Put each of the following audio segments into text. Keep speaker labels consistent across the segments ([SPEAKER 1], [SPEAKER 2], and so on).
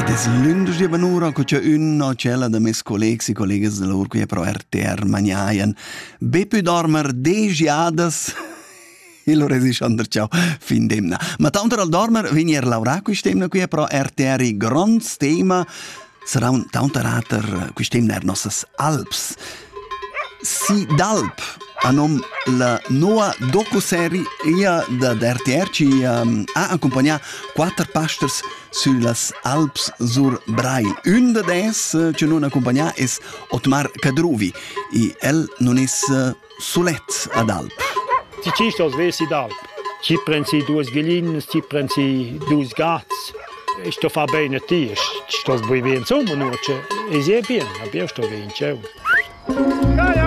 [SPEAKER 1] Des lundes di benura co c'è una cella de mes collegs e collegas de lor qui pro RTR magnaien. Bepi dormer degiadas e lo resi shander ciao fin demna. Ma tanto al dormer venier laura quistemna qui pro RTR i grands tema sarà un tanto rater quistemna nossas Alps. Si d'Alp anom la nuova docuserie da RTR ci ha accompagnato 4 pastors sulle Alps sur Brail. Un de des che non accompagna è Otmar Kadruvi e el non è sulet ad Alp.
[SPEAKER 2] Ci stos vesi d'Alp. Ci prendi 2 gallines, ci prendi 2 gats. Sto fa bene ti, sto bene insomma, no, e si è bene, abbiamo sto bene, ciao. Gaia!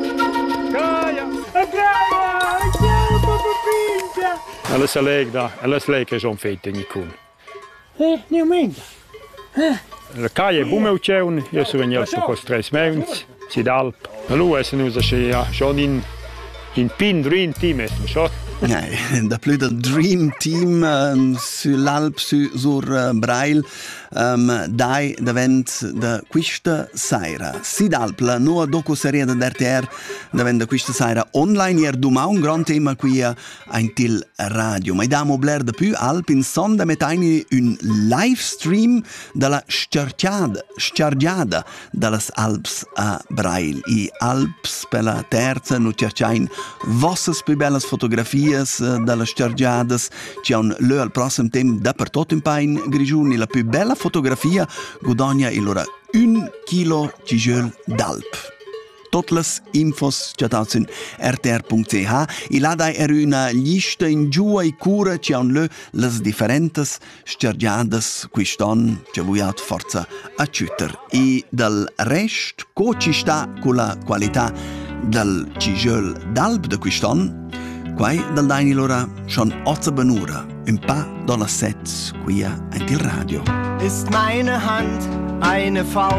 [SPEAKER 2] Alles leg is omfeiten niet kon.
[SPEAKER 3] Niet meer.
[SPEAKER 2] La calle bumeuceun, io sono venuto con 3 mesi, si d'Alp. Allora se noi schon in pin dream team ist, schon.
[SPEAKER 1] Da più del Dream Team sull'Alp sur Brail dai davent da questa sera. Sid'Alp, la nuova docuserie da RTR davent da questa sera online domà un gran tema qui a Intil Radio. Ma damo bler da più Alp in sonda metaini un live stream dalla sciargiada dallas Alps a Brail. I Alps per la terza nu cercain vossas più bellas fotografie dalle sciargiadas ci han lö al prossimo tempo dappertutto in pain grigiuni la più bella fotografia guadagna il 1 chilo tigel d'Alp. Tutte le infos ci attenzione rtr.ch e là dai una lista in giù e cura ci han lö le differenti sciargiadas quiston ci vuiat forza a ciuter e dal rest co ci sta con la qualità del tigel d'Alp de quiston. Quai dal daini lora schon 8 benura, un pa dalla 7 qui a Intil Radio.
[SPEAKER 4] Ist meine Hand eine Faust